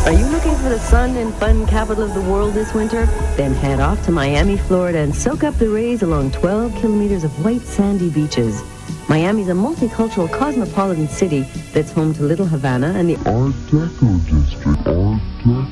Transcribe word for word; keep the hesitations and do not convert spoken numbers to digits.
Are you looking for the sun and fun capital of the world this winter? Then head off to Miami, Florida and soak up the rays along twelve kilometers of white sandy beaches. Miami's a multicultural cosmopolitan city that's home to Little Havana and the Art Deco District. Art Deco.